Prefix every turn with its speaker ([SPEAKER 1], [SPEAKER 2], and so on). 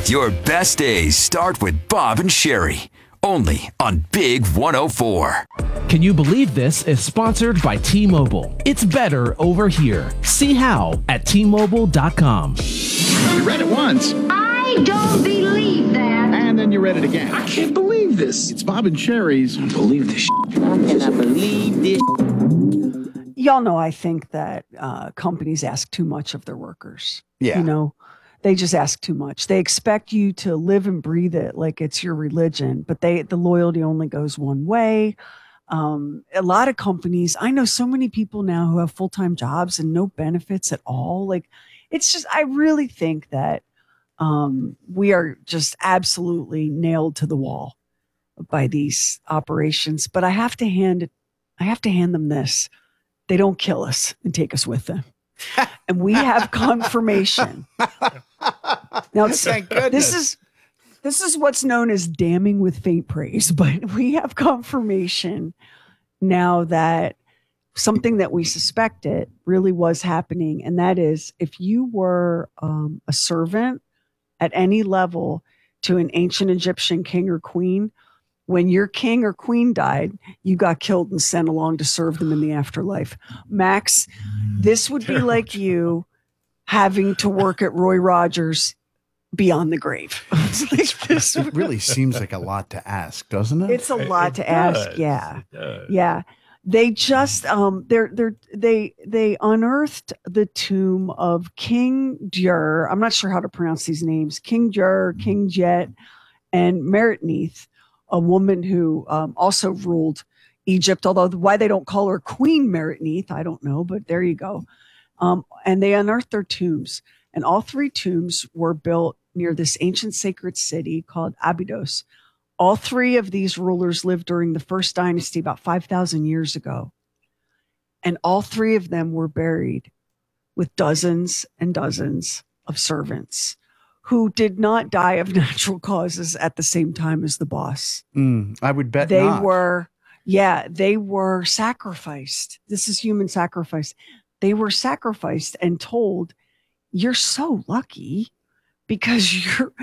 [SPEAKER 1] Your best days start with Bob and Sherry. Only on Big 104.
[SPEAKER 2] Can you believe this is sponsored by T-Mobile? It's better over here. See how at T-Mobile.com.
[SPEAKER 3] You read it once.
[SPEAKER 4] I don't believe that.
[SPEAKER 3] And then you read it again.
[SPEAKER 5] I can't believe this.
[SPEAKER 3] It's Bob and Sherry's.
[SPEAKER 5] I don't believe this shit.
[SPEAKER 6] I cannot believe this.
[SPEAKER 7] Y'all know I think that companies ask too much of their workers.
[SPEAKER 3] Yeah.
[SPEAKER 7] You know, they just ask too much. They expect you to live and breathe it like it's your religion, but the loyalty only goes one way. A lot of companies, I know so many people now who have full-time jobs and no benefits at all. Like, it's just, I really think that we are just absolutely nailed to the wall by these operations. But I have to hand them this. They don't kill us and take us with them. And we have confirmation. Now,
[SPEAKER 3] Thank goodness.
[SPEAKER 7] This is what's known as damning with faint praise, but we have confirmation now that something that we suspected really was happening. And that is, if you were a servant at any level to an ancient Egyptian king or queen, when your king or queen died, you got killed and sent along to serve them in the afterlife. Max, this would be like you having to work at Roy Rogers beyond the grave.
[SPEAKER 3] It really seems like a lot to ask, doesn't it?
[SPEAKER 7] It's a lot to ask. Yeah. Yeah. They just they unearthed the tomb of King Djur. I'm not sure how to pronounce these names. King Djur, King Jet, and Meritneith, a woman who also ruled Egypt, although why they don't call her Queen Meritneith, I don't know, but there you go. And they unearthed their tombs, and all three tombs were built near this ancient sacred city called Abydos. All three of these rulers lived during the first dynasty about 5,000 years ago. And all three of them were buried with dozens and dozens of servants who did not die of natural causes at the same time as the boss.
[SPEAKER 3] I would bet
[SPEAKER 7] they
[SPEAKER 3] not.
[SPEAKER 7] they were sacrificed. This is human sacrifice. They were sacrificed and told, you're so lucky because